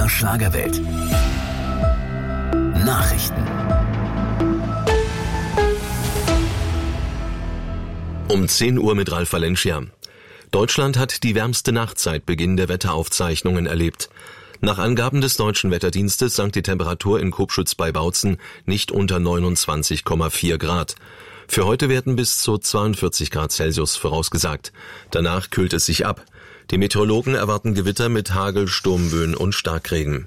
Schlagerwelt. Nachrichten. Um 10 Uhr mit Ralf Valencia. Deutschland hat die wärmste Nacht seit Beginn der Wetteraufzeichnungen erlebt. Nach Angaben des Deutschen Wetterdienstes sank die Temperatur in Kubschütz bei Bautzen nicht unter 29,4 Grad. Für heute werden bis zu 42 Grad Celsius vorausgesagt. Danach kühlt es sich ab. Die Meteorologen erwarten Gewitter mit Hagel, Sturmböen und Starkregen.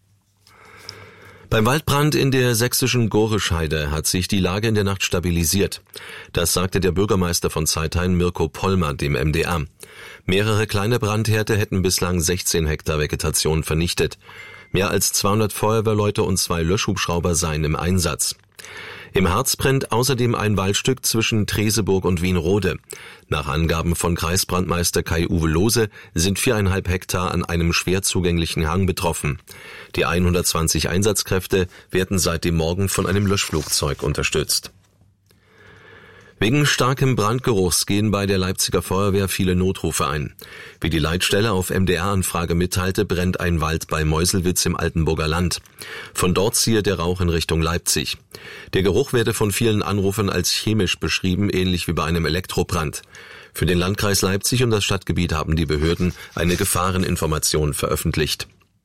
Beim Waldbrand in der sächsischen Gorescheide hat sich die Lage in der Nacht stabilisiert. Das sagte der Bürgermeister von Zeithain, Mirko Pollmer, dem MDR. Mehrere kleine Brandherde hätten bislang 16 Hektar Vegetation vernichtet. Mehr als 200 Feuerwehrleute und 2 Löschhubschrauber seien im Einsatz. Im Harz brennt außerdem ein Waldstück zwischen Treseburg und Wienrode. Nach Angaben von Kreisbrandmeister Kai-Uwe Lohse sind 4,5 Hektar an einem schwer zugänglichen Hang betroffen. Die 120 Einsatzkräfte werden seit dem Morgen von einem Löschflugzeug unterstützt. Wegen starkem Brandgeruchs gehen bei der Leipziger Feuerwehr viele Notrufe ein. Wie die Leitstelle auf MDR-Anfrage mitteilte, brennt ein Wald bei Meuselwitz im Altenburger Land. Von dort ziehe der Rauch in Richtung Leipzig. Der Geruch werde von vielen Anrufern als chemisch beschrieben, ähnlich wie bei einem Elektrobrand. Für den Landkreis Leipzig und das Stadtgebiet haben die Behörden eine Gefahreninformation veröffentlicht.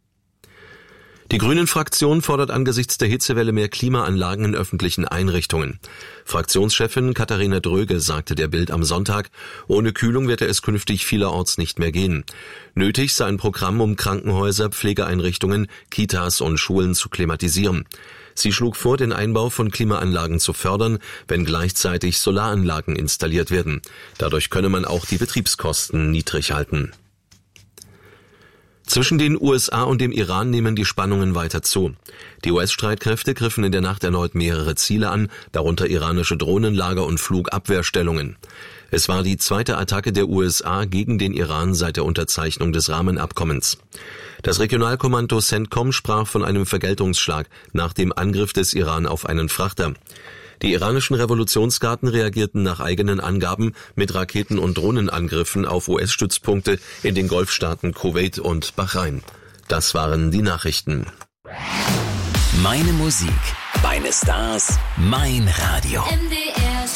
Die Grünen-Fraktion fordert angesichts der Hitzewelle mehr Klimaanlagen in öffentlichen Einrichtungen. Fraktionschefin Katharina Dröge sagte der Bild am Sonntag, ohne Kühlung werde es künftig vielerorts nicht mehr gehen. Nötig sei ein Programm, um Krankenhäuser, Pflegeeinrichtungen, Kitas und Schulen zu klimatisieren. Sie schlug vor, den Einbau von Klimaanlagen zu fördern, wenn gleichzeitig Solaranlagen installiert werden. Dadurch könne man auch die Betriebskosten niedrig halten. Zwischen den USA und dem Iran nehmen die Spannungen weiter zu. Die US-Streitkräfte griffen in der Nacht erneut mehrere Ziele an, darunter iranische Drohnenlager und Flugabwehrstellungen. Es war die zweite Attacke der USA gegen den Iran seit der Unterzeichnung des Rahmenabkommens. Das Regionalkommando CENTCOM sprach von einem Vergeltungsschlag nach dem Angriff des Iran auf einen Frachter. Die iranischen Revolutionsgarden reagierten nach eigenen Angaben mit Raketen- und Drohnenangriffen auf US-Stützpunkte in den Golfstaaten Kuwait und Bahrain. Das waren die Nachrichten. Meine Musik, meine Stars, mein Radio. MDR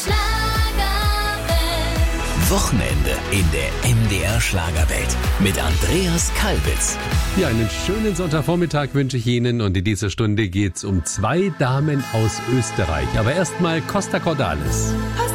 Schlagerwelt. Wochenende in der MDR Schlagerwelt mit Andreas Kalbitz. Ja, einen schönen Sonntagvormittag wünsche ich Ihnen und in dieser Stunde geht's um 2 Damen aus Österreich. Aber erstmal Costa Cordalis.